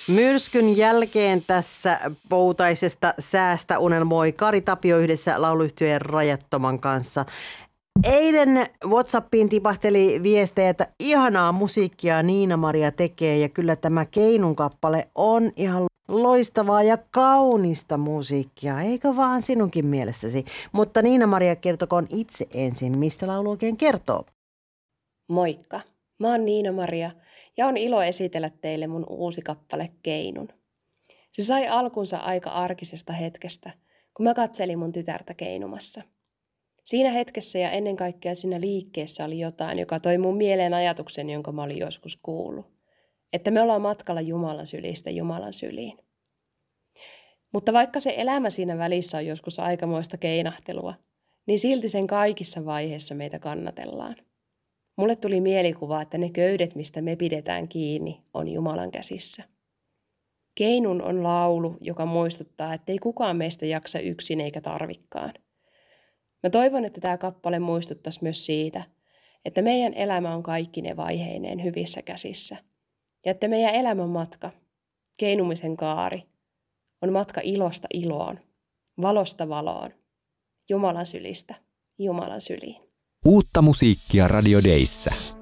Myrskyn jälkeen tässä poutaisesta säästä unelmoi Kari Tapio yhdessä lauluyhtyeen Rajattoman kanssa. Eilen WhatsAppiin tipahteli viestejä, että ihanaa musiikkia Niina-Maria tekee ja kyllä tämä Keinun kappale on ihan loistavaa ja kaunista musiikkia, eikö vaan sinunkin mielestäsi? Mutta Niina-Maria kertokoon itse ensin, mistä laulu oikein kertoo. Moikka, mä oon Niina-Maria ja on ilo esitellä teille mun uusi kappale Keinun. Se sai alkunsa aika arkisesta hetkestä, kun mä katselin mun tytärtä keinumassa. Siinä hetkessä ja ennen kaikkea siinä liikkeessä oli jotain, joka toi mun mieleen ajatuksen, jonka mä olin joskus kuullut. Että me ollaan matkalla Jumalan sylistä Jumalan syliin. Mutta vaikka se elämä siinä välissä on joskus aikamoista keinahtelua, niin silti sen kaikissa vaiheissa meitä kannatellaan. Mulle tuli mielikuva, että ne köydet, mistä me pidetään kiinni, on Jumalan käsissä. Keinun on laulu, joka muistuttaa, että ei kukaan meistä jaksa yksin eikä tarvikkaan. Mä toivon, että tämä kappale muistuttaisi myös siitä, että meidän elämä on kaikkine vaiheineen hyvissä käsissä. Ja että meidän elämän matka, keinumisen kaari, on matka ilosta iloon, valosta valoon, Jumalan sylistä Jumalan syliin. Uutta musiikkia Radio Dayssä.